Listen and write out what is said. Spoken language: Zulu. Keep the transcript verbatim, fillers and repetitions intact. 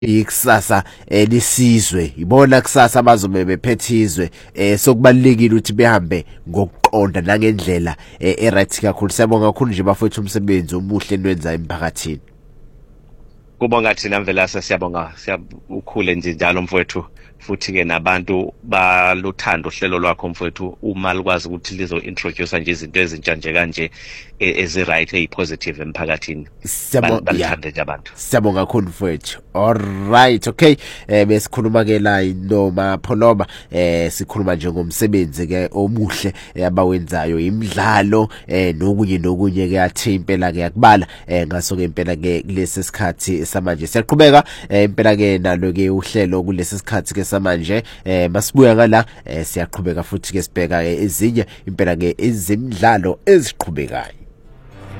ikusasa elisizwe ibona kusasa abazobe bephethizwe eh sokubalekile ukuthi behambe ngokuqonda nangendlela eright kakhulu. Siyabonga kakhulu nje bafethu umsebenzi omuhle enwenza emphakathini. Kubonga thina Mvelase, siyabonga siyabukhule nje njalo mfowethu, futhi ke nabantu baluthanda uhlelo lwakho mfowethu uma likwazi ukuthi lizo introduce nje izinto ezintsha nje kanje ezi right ey positive emphakathini. Balithanda nje abantu. Siyabonga kakhulu mfowethu. All right, okay. Eh besikhuluma ke la indoma Pholoma, eh sikhuluma nje ngomsebenzi ke omuhle abawenzayo, imidlalo eh nokunye nokunye ke athi impela ke yakubala eh ngaso ke impela ke kulesi sikhathi samanje. Siyaqhubeka impela ke nalo ke uhlelo kulesi sikhathi ke samanje. Eh masibuya ngala eh siyaqhubeka futhi ke sibheka ezinye impela ke ezimidlalo eziqhubekayo.